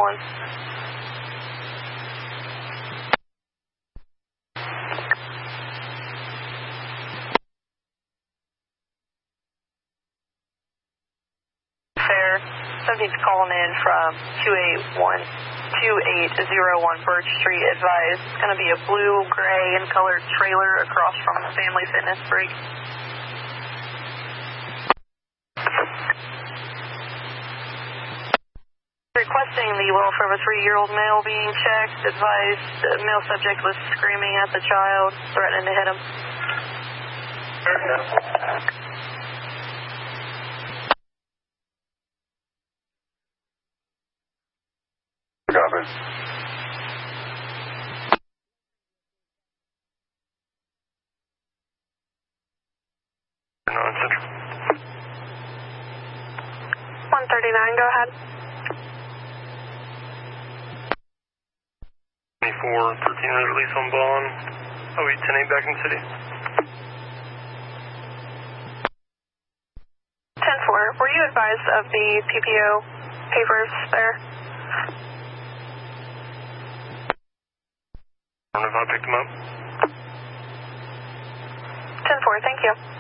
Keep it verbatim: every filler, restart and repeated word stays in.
one. Fair. Somebody's calling in from two eight one two eight zero one Birch Street. Advised it's going to be a blue, gray, and colored trailer across from the Family Fitness break. Requesting the welfare of a three-year-old male being checked. Advised the male subject was screaming at the child, threatening to hit him. Copy. one thirty-nine, go ahead. twenty-four thirteen was released on bond. Oh, eight ten eight back in the city. ten four, were you advised of the P P O papers there? I don't know if I picked them up. ten four, thank you.